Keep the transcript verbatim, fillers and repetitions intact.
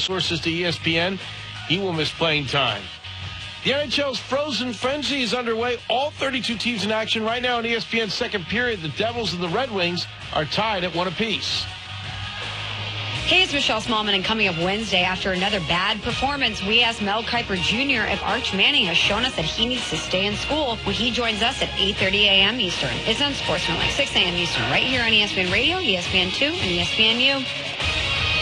sources to E S P N, he will miss playing time. The N H L's Frozen Frenzy is underway. All thirty-two teams in action right now in E S P N's second period. The Devils and the Red Wings are tied at one apiece. Hey, it's Michelle Smallman, and coming up Wednesday, after another bad performance, we asked Mel Kiper Junior if Arch Manning has shown us that he needs to stay in school when he joins us at eight thirty a.m. Eastern. It's on Sportsman, like six a.m. Eastern, right here on E S P N Radio, E S P N two, and E S P N U.